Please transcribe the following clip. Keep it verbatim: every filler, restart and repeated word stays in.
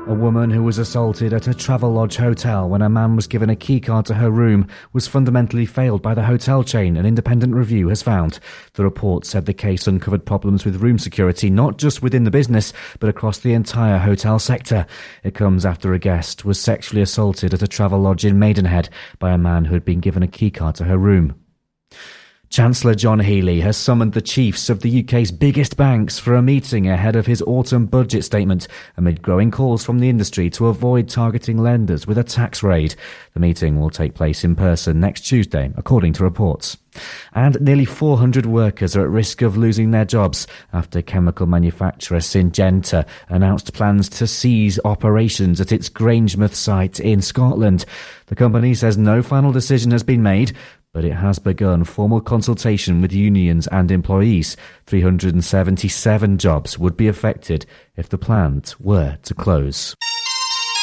A woman who was assaulted at a Travelodge hotel when a man was given a keycard to her room was fundamentally failed by the hotel chain, an independent review has found. The report said the case uncovered problems with room security, not just within the business, but across the entire hotel sector. It comes after a guest was sexually assaulted at a Travelodge in Maidenhead by a man who had been given a keycard to her room. Chancellor John Healey has summoned the chiefs of the U K's biggest banks for a meeting ahead of his autumn budget statement, amid growing calls from the industry to avoid targeting lenders with a tax raid. The meeting will take place in person next Tuesday, according to reports. And nearly four hundred workers are at risk of losing their jobs after chemical manufacturer Syngenta announced plans to cease operations at its Grangemouth site in Scotland. The company says no final decision has been made, but it has begun formal consultation with unions and employees. three hundred seventy-seven jobs would be affected if the plant were to close.